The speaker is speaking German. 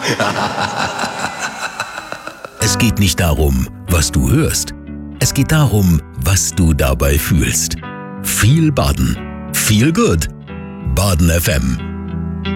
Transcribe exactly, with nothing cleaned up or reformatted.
Es geht nicht darum, was du hörst. Es geht darum, was du dabei fühlst. Viel Baden. Feel good. Baden F M.